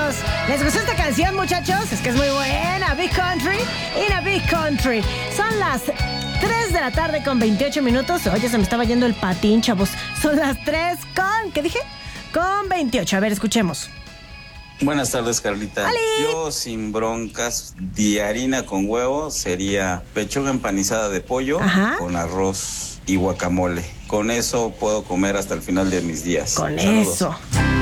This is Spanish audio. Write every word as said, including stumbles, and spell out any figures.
bienvenidos. ¿Les gustó esta canción, muchachos? Es que es muy buena. Big Country in a Big Country. Son las tres de la tarde con veintiocho minutos. Oye, se me estaba yendo el patín, chavos. Son las tres con... ¿Qué dije? Con veintiocho. A ver, escuchemos. Buenas tardes, Carlita. ¡Ali! Yo sin broncas de harina con huevo sería pechuga empanizada de pollo. Ajá. Con arroz y guacamole. Con eso puedo comer hasta el final de mis días. Con Saludos. eso.